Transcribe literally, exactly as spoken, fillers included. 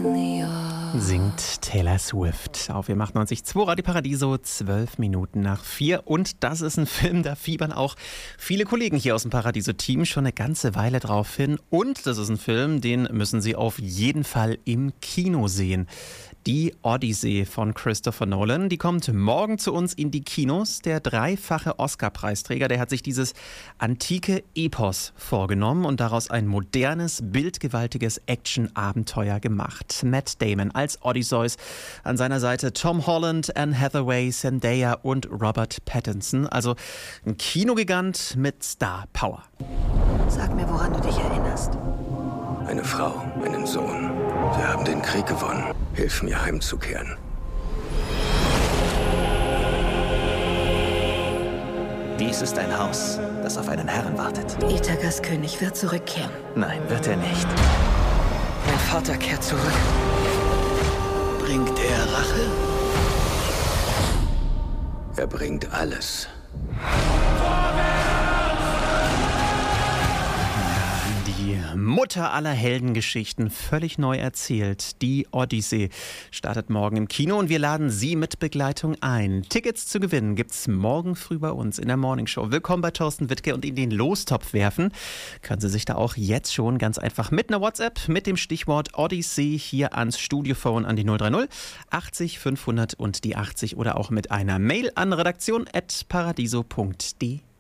Singt Taylor Swift auf Wir machen neunzig Komma zwei Radio Paradiso, zwölf Minuten nach vier. Und das ist ein Film, da fiebern auch viele Kollegen hier aus dem Paradiso-Team schon eine ganze Weile drauf hin. Und das ist ein Film, den müssen Sie auf jeden Fall im Kino sehen. Die Odyssee von Christopher Nolan, die kommt morgen zu uns in die Kinos. Der dreifache Oscar-Preisträger, der hat sich dieses antike Epos vorgenommen und daraus ein modernes, bildgewaltiges Action-Abenteuer gemacht. Matt Damon als Odysseus, an seiner Seite Tom Holland, Anne Hathaway, Zendaya und Robert Pattinson. Also ein Kinogigant mit Star-Power. Sag mir, woran du dich erinnerst. Eine Frau, einen Sohn. Wir haben den Krieg gewonnen. Hilf mir, heimzukehren. Dies ist ein Haus, das auf einen Herrn wartet. Ithakas König wird zurückkehren. Nein, wird er nicht. Mein Vater kehrt zurück. Bringt er Rache? Er bringt alles. Die Mutter aller Heldengeschichten, völlig neu erzählt. Die Odyssee startet morgen im Kino und wir laden Sie mit Begleitung ein. Tickets zu gewinnen gibt's morgen früh bei uns in der Morningshow. Willkommen bei Thorsten Wittke und in den Lostopf werfen können Sie sich da auch jetzt schon ganz einfach mit einer WhatsApp mit dem Stichwort Odyssee hier ans Studiophone an die null drei null achtzig fünfhundert und die achtzig oder auch mit einer Mail an redaktion at paradiso punkt de.